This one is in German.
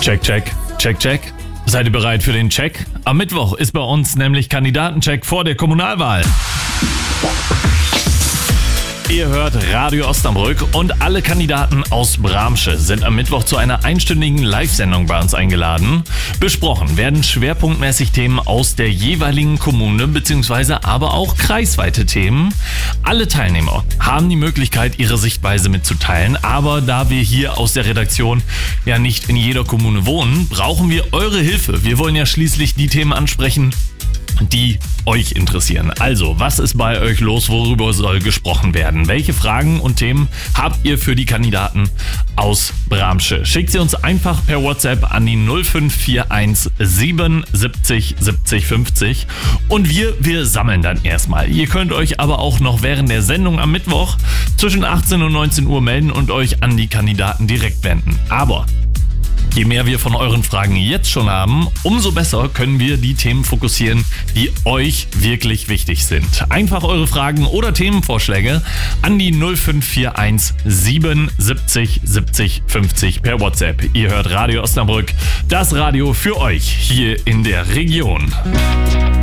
Check, check, check, check. Seid ihr bereit für den Check? Am Mittwoch ist bei uns nämlich Kandidatencheck vor der Kommunalwahl. Ihr hört Radio Osnabrück und alle Kandidaten aus Bramsche sind am Mittwoch zu einer einstündigen Live-Sendung bei uns eingeladen. Besprochen werden schwerpunktmäßig Themen aus der jeweiligen Kommune bzw. aber auch kreisweite Themen. Alle Teilnehmer haben die Möglichkeit, ihre Sichtweise mitzuteilen, aber da wir hier aus der Redaktion ja nicht in jeder Kommune wohnen, brauchen wir eure Hilfe. Wir wollen ja schließlich die Themen ansprechen, die euch interessieren. Also, was ist bei euch los? Worüber soll gesprochen werden? Welche Fragen und Themen habt ihr für die Kandidaten aus Bramsche? Schickt sie uns einfach per WhatsApp an die 0541 77 70 50 und wir sammeln dann erstmal. Ihr könnt euch aber auch noch während der Sendung am Mittwoch zwischen 18 und 19 Uhr melden und euch an die Kandidaten direkt wenden. Aber je mehr wir von euren Fragen jetzt schon haben, umso besser können wir die Themen fokussieren, die euch wirklich wichtig sind. Einfach eure Fragen oder Themenvorschläge an die 0541 77 70 50 per WhatsApp. Ihr hört Radio Osnabrück, das Radio für euch hier in der Region.